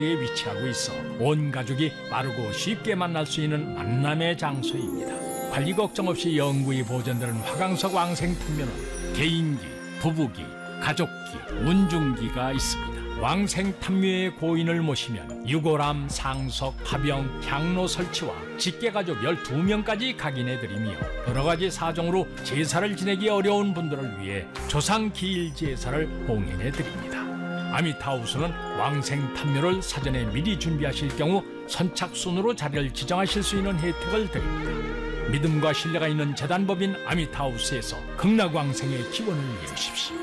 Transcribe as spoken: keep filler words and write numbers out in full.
에 위치하고 있어 온 가족이 빠르고 쉽게 만날 수 있는 만남의 장소입니다. 관리 걱정 없이 영구히 보존되는 화강석 왕생탐묘는 개인기, 부부기, 가족기, 운중기가 있습니다. 왕생탐묘의 고인을 모시면 유골함, 상석, 화병, 향로 설치와 직계가족 열두 명까지 각인해드리며 여러가지 사정으로 제사를 지내기 어려운 분들을 위해 조상기일 제사를 봉행해드립니다. 아미타우스는 왕생탐묘를 사전에 미리 준비하실 경우 선착순으로 자리를 지정하실 수 있는 혜택을 드립니다. 믿음과 신뢰가 있는 재단법인 아미타우스에서 극락왕생의 기원을 이루십시오.